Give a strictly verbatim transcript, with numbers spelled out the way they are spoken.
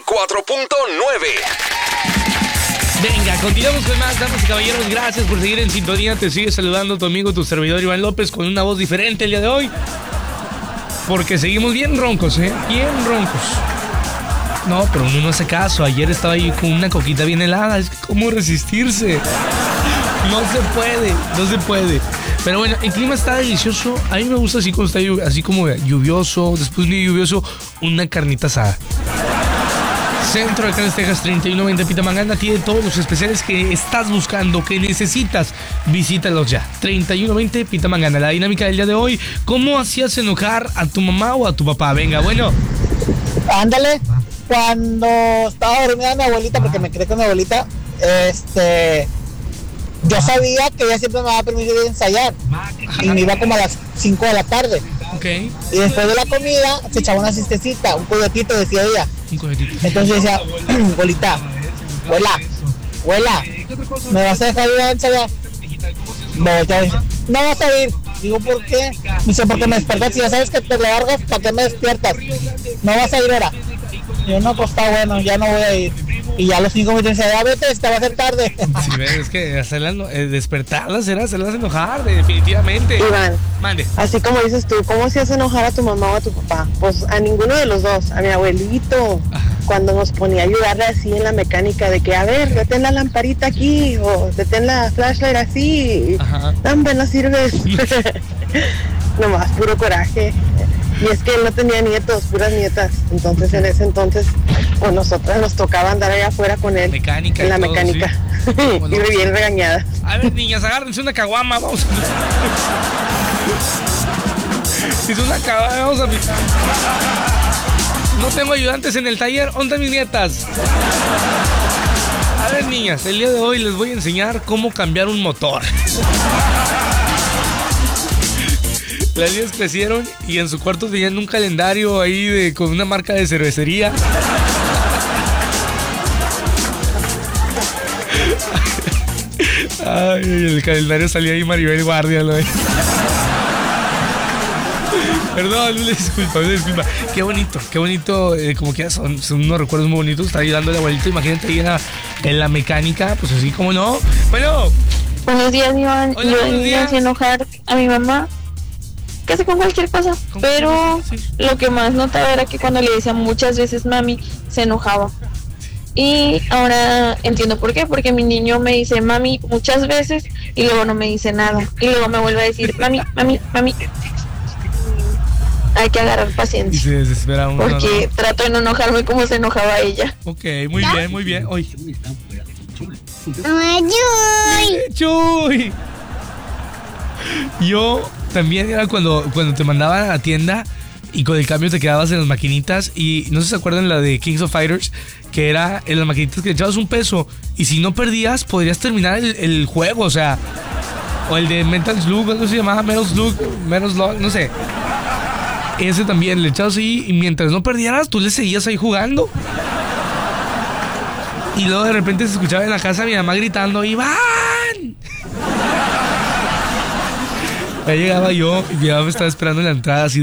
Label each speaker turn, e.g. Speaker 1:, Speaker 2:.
Speaker 1: cuatro punto nueve.
Speaker 2: Venga, continuamos con más, damas y caballeros. Gracias por seguir en sintonía. Te sigue saludando tu amigo, tu servidor Iván López, con una voz diferente el día de hoy. Porque seguimos bien roncos, ¿eh? Bien roncos. No, pero uno no hace caso. Ayer estaba ahí con una coquita bien helada. Es que ¿cómo resistirse? No se puede, no se puede. Pero bueno, el clima está delicioso. A mí me gusta así como está, así como lluvioso. Después de lluvioso, una carnita asada. Centro de Carnes Texas treinta y uno veinte Pitamangana tiene todos los especiales que estás buscando, que necesitas. Visítalos ya. treinta y uno veinte Pitamangana. La dinámica del día de hoy: ¿cómo hacías enojar a tu mamá o a tu papá? Venga, bueno.
Speaker 3: Ándale. Cuando estaba dormida mi abuelita, porque me quedé con mi abuelita, este, yo sabía que ella siempre me daba permiso de ensayar. Y me iba como a las cinco de la tarde.
Speaker 2: Okay.
Speaker 3: Y después de la comida se echaba una siestecita, un juguetito, decía ella.
Speaker 2: Un juguetito.
Speaker 3: Entonces decía, abuelita, abuela, abuela, ¿me vas a dejar ir a ensayar? No, no vas a ir. Digo, ¿por qué? Me dice, porque me despertas. Si ya sabes que te largas, ¿para qué me despiertas? No vas a ir ahora. Yo, no, pues está bueno, ya no voy a ir. Y ya a los cinco minutos dice, ya vete, te va a hacer tarde.
Speaker 2: Sí, es que hacerla, eh, despertarlas era hacerlas enojar, definitivamente.
Speaker 4: Iván,
Speaker 2: mande.
Speaker 4: Así como dices tú, ¿cómo hacías enojar a tu mamá o a tu papá? Pues a ninguno de los dos, a mi abuelito. Ajá. Cuando nos ponía a ayudarle así en la mecánica de que, a ver, detén la lamparita aquí, o detén la flashlight así. Ajá. Dame, no sirves. Nomás, puro coraje. Y es que él no tenía nietos, puras nietas. Entonces, en ese entonces, pues nosotras nos tocaba andar allá afuera con él.
Speaker 2: Mecánica
Speaker 4: en la
Speaker 2: y todo,
Speaker 4: mecánica. Sí. Y no, bien regañadas.
Speaker 2: A ver, niñas, agárrense una caguama, vamos. Si es una caguama, vamos a... No tengo ayudantes en el taller, ¿dónde están mis nietas? A ver, niñas, el día de hoy les voy a enseñar cómo cambiar un motor. Las niñas crecieron y en su cuarto tenían un calendario ahí de, con una marca de cervecería. Ay, el calendario salía ahí Maribel Guardia, ¿no? Perdón, una disculpa, una disculpa. Qué bonito, qué bonito, eh, como que son, son unos recuerdos muy bonitos. Está ayudando a la abuelita, imagínate ahí en la, en la mecánica, pues así como no. Bueno.
Speaker 5: Buenos días, Iván.
Speaker 2: Hola,
Speaker 5: Yo venía a enojar a mi mamá casi con cualquier cosa, pero sí. Lo que más notaba era que cuando le decía muchas veces mami, se enojaba. Y ahora entiendo por qué, porque mi niño me dice mami muchas veces y luego no me dice nada. Y luego me vuelve a decir mami, mami, mami. Hay que agarrar paciencia. Y
Speaker 2: se desespera uno.
Speaker 5: Porque ¿no? Trato de no enojarme como se enojaba ella.
Speaker 2: Ok, muy bien, muy bien. Hoy.
Speaker 5: ¡Chuy!
Speaker 2: ¡Chuy! Yo también era cuando, cuando te mandaban a la tienda y con el cambio te quedabas en las maquinitas. Y no sé si se acuerdan la de Kings of Fighters, que era en las maquinitas que le echabas un peso y si no perdías podrías terminar el, el juego, o sea, o el de Metal Slug, algo se llamaba Metal Slug, Metal Slug, no sé. Ese también le echabas ahí y mientras no perdieras tú le seguías ahí jugando. Y luego de repente se escuchaba en la casa a mi mamá gritando ¡Iván! Ya llegaba yo y mi mamá me estaba esperando en la entrada así